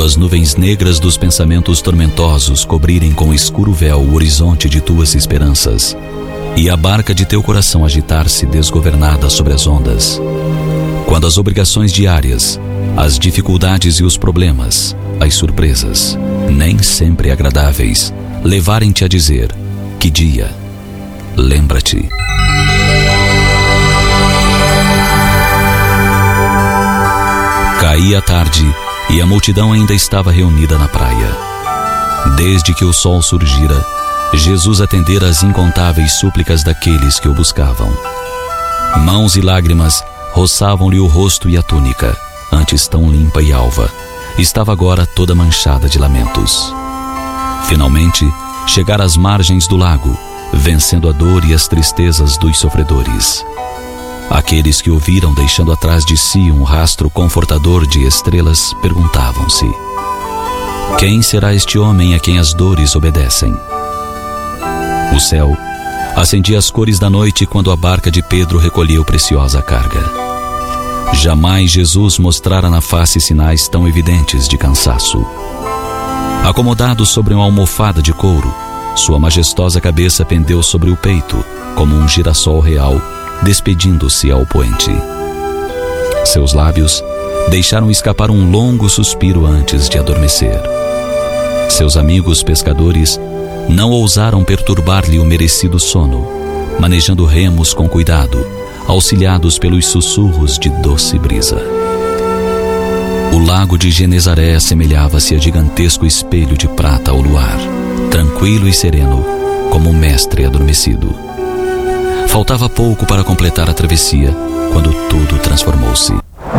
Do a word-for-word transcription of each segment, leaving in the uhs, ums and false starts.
Quando as nuvens negras dos pensamentos tormentosos cobrirem com escuro véu o horizonte de tuas esperanças, e a barca de teu coração agitar-se desgovernada sobre as ondas. Quando as obrigações diárias, as dificuldades e os problemas, as surpresas, nem sempre agradáveis, levarem-te a dizer: que dia? Lembra-te. Caía a tarde e a multidão ainda estava reunida na praia. Desde que o sol surgira, Jesus atendera às incontáveis súplicas daqueles que o buscavam. Mãos e lágrimas roçavam-lhe o rosto e a túnica, antes tão limpa e alva, estava agora toda manchada de lamentos. Finalmente, chegara às margens do lago, vencendo a dor e as tristezas dos sofredores. Aqueles que o viram deixando atrás de si um rastro confortador de estrelas perguntavam-se: quem será este homem a quem as dores obedecem? O céu acendia as cores da noite quando a barca de Pedro recolheu preciosa carga. Jamais Jesus mostrara na face sinais tão evidentes de cansaço. Acomodado sobre uma almofada de couro, sua majestosa cabeça pendeu sobre o peito, como um girassol real, despedindo-se ao poente. Seus lábios deixaram escapar um longo suspiro antes de adormecer. Seus amigos pescadores não ousaram perturbar-lhe o merecido sono, manejando remos com cuidado, auxiliados pelos sussurros de doce brisa. O lago de Genezaré assemelhava-se a gigantesco espelho de prata ao luar, tranquilo e sereno, como um mestre adormecido. Faltava pouco para completar a travessia, quando tudo transformou-se.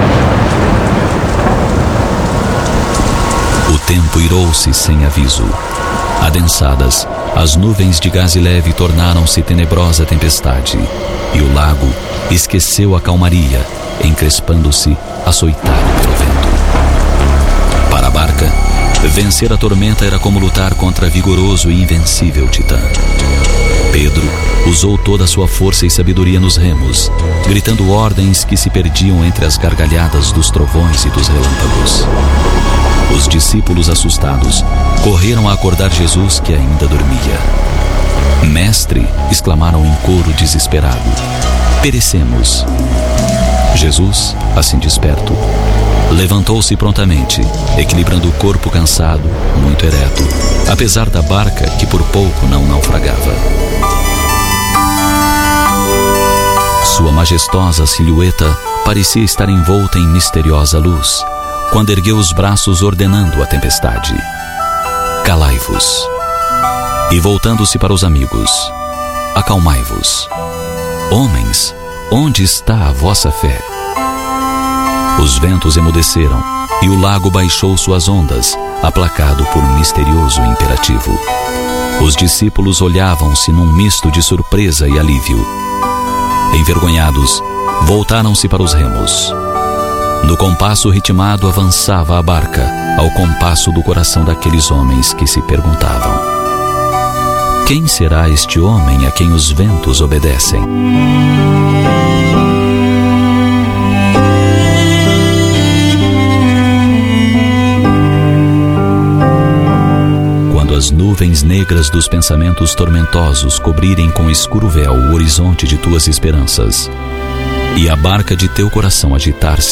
O tempo irou-se sem aviso. Adensadas, as nuvens de gaze leve tornaram-se tenebrosa tempestade, e o lago esqueceu a calmaria, encrespando-se, açoitado pelo vento. Para a barca, vencer a tormenta era como lutar contra vigoroso e invencível titã. Pedro usou toda a sua força e sabedoria nos remos, gritando ordens que se perdiam entre as gargalhadas dos trovões e dos relâmpagos. Os discípulos, assustados, correram a acordar Jesus, que ainda dormia. Mestre, exclamaram em coro desesperado, perecemos. Jesus, assim desperto, levantou-se prontamente, equilibrando o corpo cansado, muito ereto, apesar da barca que por pouco não naufragava. Sua majestosa silhueta parecia estar envolta em misteriosa luz, quando ergueu os braços ordenando a tempestade: calai-vos. E voltando-se para os amigos: acalmai-vos. Homens, onde está a vossa fé? Os ventos emudeceram e o lago baixou suas ondas, aplacado por um misterioso imperativo. Os discípulos olhavam-se num misto de surpresa e alívio. Envergonhados, voltaram-se para os remos. No compasso ritmado avançava a barca, ao compasso do coração daqueles homens que se perguntavam: quem será este homem a quem os ventos obedecem? Quando as nuvens negras dos pensamentos tormentosos cobrirem com escuro véu o horizonte de tuas esperanças, e a barca de teu coração agitar-se